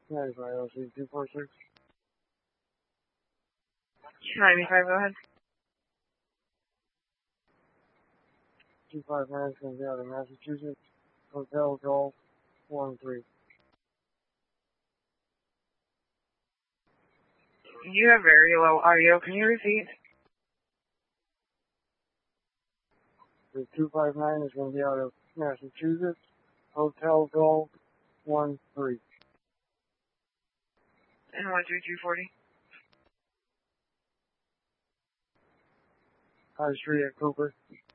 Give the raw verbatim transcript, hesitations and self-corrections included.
ninety-five L C two four six. ninety-five, go ahead. two five nine is going to be out of Massachusetts. Hotel Golf one three. You have very low audio. Can you repeat? The two five nine is going to be out of Massachusetts. Hotel Golf one three. And one three two forty. High Street at Cooper.